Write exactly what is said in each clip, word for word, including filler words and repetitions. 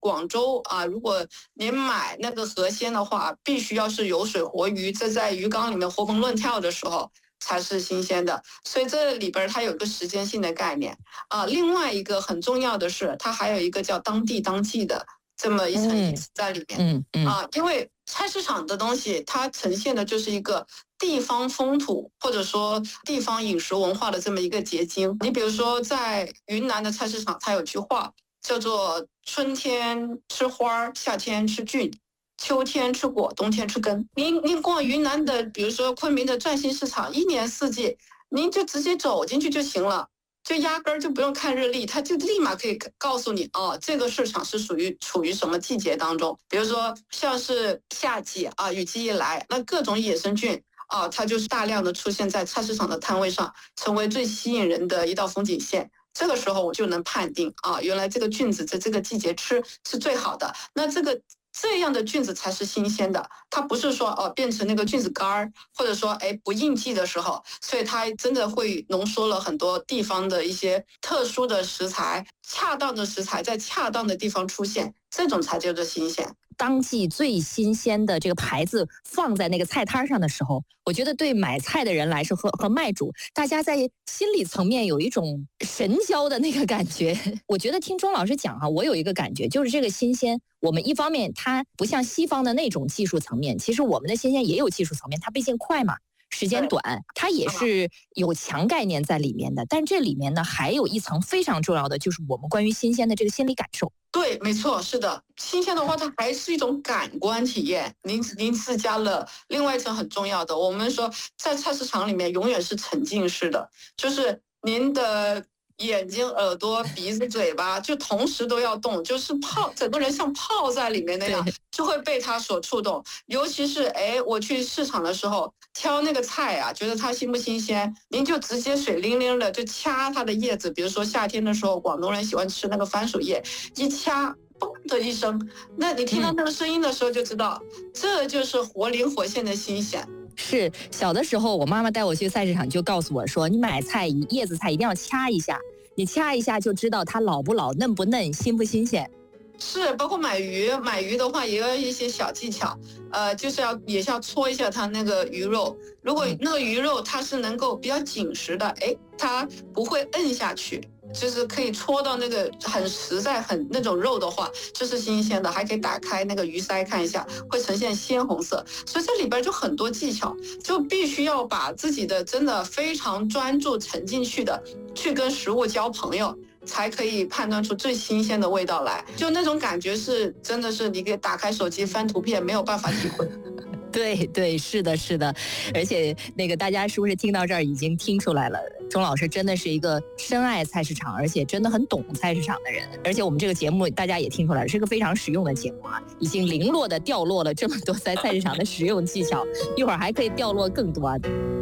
广州啊，如果您买那个河鲜的话，必须要是有水活鱼，这在鱼缸里面活蹦乱跳的时候才是新鲜的。所以这里边它有个时间性的概念啊。另外一个很重要的是，它还有一个叫当地当季的这么一层意思在里面。 嗯嗯啊，因为菜市场的东西，它呈现的就是一个地方风土或者说地方饮食文化的这么一个结晶。你比如说，在云南的菜市场，它有句话叫做“春天吃花，夏天吃菌，秋天吃果，冬天吃根”。您您逛云南的，比如说昆明的占星市场，一年四季，您就直接走进去就行了。就压根儿就不用看日历，它就立马可以告诉你哦，这个市场是属于处于什么季节当中。比如说像是夏季啊，雨季一来，那各种野生菌啊，它就是大量的出现在菜市场的摊位上，成为最吸引人的一道风景线。这个时候我就能判定啊，原来这个菌子在这个季节吃是最好的。那这个这样的菌子才是新鲜的，它不是说哦变成那个菌子干儿，或者说哎不应季的时候，所以它真的会浓缩了很多地方的一些特殊的食材，恰当的食材在恰当的地方出现，这种才叫做新鲜。 当季最新鲜的这个牌子放在那个菜摊上的时候，我觉得对买菜的人来说和和卖主，大家在心理层面有一种神交的那个感觉。我觉得听钟老师讲啊，我有一个感觉，就是这个新鲜，我们一方面它不像西方的那种技术层面，其实我们的新鲜也有技术层面，它毕竟快嘛。时间短，它也是有强概念在里面的，但这里面呢还有一层非常重要的，就是我们关于新鲜的这个心理感受。 对，没错，是的，新鲜的话，它还是一种感官体验。您您自加了另外一层很重要的，我们说在菜市场里面永远是沉浸式的，就是您的眼睛、耳朵、鼻子、嘴巴就同时都要动，就是泡，整个人像泡在里面那样，就会被它所触动。尤其是哎，我去市场的时候挑那个菜啊，觉得它新不新鲜，您就直接水灵灵的就掐它的叶子。比如说夏天的时候，广东人喜欢吃那个番薯叶，一掐，嘣的一声，那你听到那个声音的时候就知道，嗯、这就是活灵活现的新鲜。 是小的时候，我妈妈带我去菜市场，就告诉我说，你买菜叶子菜一定要掐一下，你掐一下就知道它老不老、嫩不嫩、新不新鲜。 是，包括买鱼，买鱼的话也有一些小技巧，呃，就是要也是要搓一下它那个鱼肉，如果那个鱼肉它是能够比较紧实的，哎，它不会摁下去。就是可以戳到那个很实在很那种肉的话，这是新鲜的，还可以打开那个鱼鳃看一下，会呈现鲜红色。所以这里边就很多技巧，就必须要把自己的真的非常专注沉进去的去跟食物交朋友，才可以判断出最新鲜的味道来。就那种感觉是真的是你给打开手机翻图片没有办法体会。 对对，是的，是的，而且那个大家是不是听到这儿已经听出来了？钟老师真的是一个深爱菜市场，而且真的很懂菜市场的人。而且我们这个节目大家也听出来了，是个非常实用的节目啊，已经零落的掉落了这么多在菜市场的实用技巧，一会儿还可以掉落更多。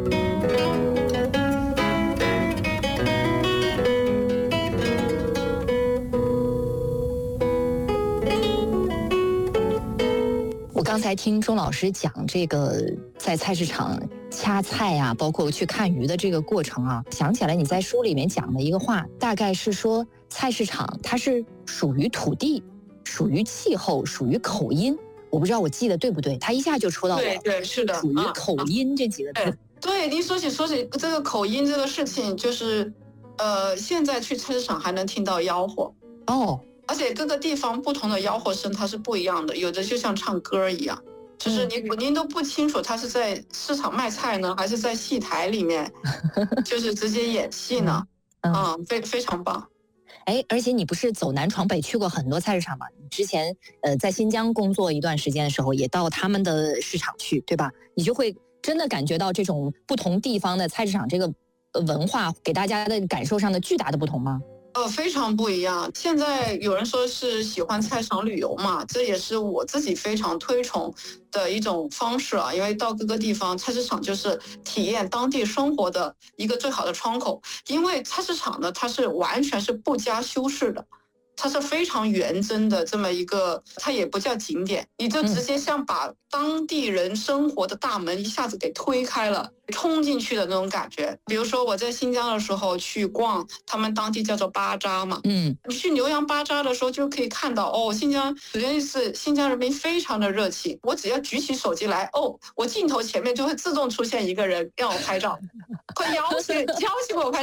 我刚才听钟老师讲这个在菜市场掐菜啊，包括去看鱼的这个过程啊，想起来你在书里面讲的一个话，大概是说菜市场它是属于土地，属于气候，属于口音。我不知道我记得对不对，他一下就戳到我。 对对，是的， 属于口音这几个字。 对，对，您说起说起这个口音这个事情，就是呃，现在去菜市场还能听到吆喝哦。 而且各个地方不同的吆喝声它是不一样的，有的就像唱歌一样，就是您您都不清楚他是在市场卖菜呢，还是在戏台里面，就是直接演戏呢，嗯，嗯非非常棒。 哎，而且你不是走南闯北去过很多菜市场吗？你之前呃在新疆工作一段时间的时候，也到他们的市场去，对吧？你就会真的感觉到这种不同地方的菜市场这个文化给大家的感受上的巨大的不同吗？ 呃，非常不一样。现在有人说是喜欢菜场旅游嘛，这也是我自己非常推崇的一种方式啊。因为到各个地方，菜市场就是体验当地生活的一个最好的窗口。因为菜市场呢，它是完全是不加修饰的， 它是非常原真的这么一个，它也不叫景点，你就直接像把当地人生活的大门一下子给推开了，冲进去的那种感觉。比如说我在新疆的时候去逛，他们当地叫做巴扎嘛， 嗯， 你去牛羊巴扎的时候就可以看到，哦，新疆首先是新疆人民非常的热情，我只要举起手机来，哦，我镜头前面就会自动出现一个人让我拍照，会邀请邀请我拍。